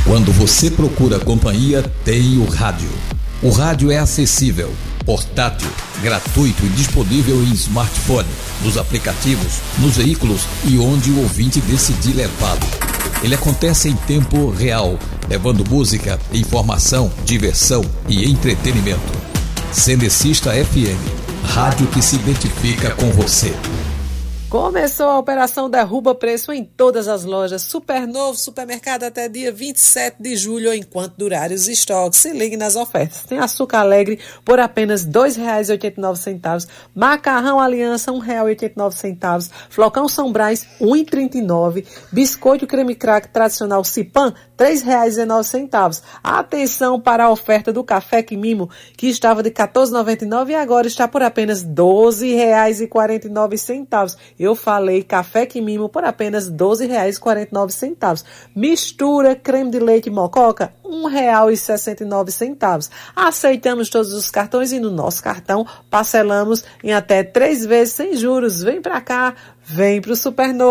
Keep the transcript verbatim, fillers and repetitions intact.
Quando você procura companhia, tem o rádio. O rádio é acessível, portátil, gratuito e disponível em smartphone, nos aplicativos, nos veículos e onde o ouvinte decidir levá-lo. Ele acontece em tempo real, levando música, informação, diversão e entretenimento. Cenecista F M, rádio que se identifica com você. Começou a operação Derruba Preço em todas as lojas. Supernovo Supermercado até dia vinte e sete de julho, enquanto durarem os estoques. Se ligue nas ofertas. Tem açúcar alegre por apenas dois reais e oitenta e nove centavos. Macarrão Aliança, um real e oitenta e nove centavos. Flocão São Brás, um real e trinta e nove centavos. Biscoito creme crack tradicional Cipan, três reais e dezenove centavos. Atenção para a oferta do Café Quimimo, que estava de quatorze reais e noventa e nove centavos e agora está por apenas doze reais e quarenta e nove centavos. Eu falei Café Quimimo por apenas doze reais e quarenta e nove centavos. Mistura creme de leite mococa, um real e sessenta e nove centavos. Aceitamos todos os cartões e no nosso cartão parcelamos em até três vezes sem juros. Vem pra cá, vem pro Supernovo.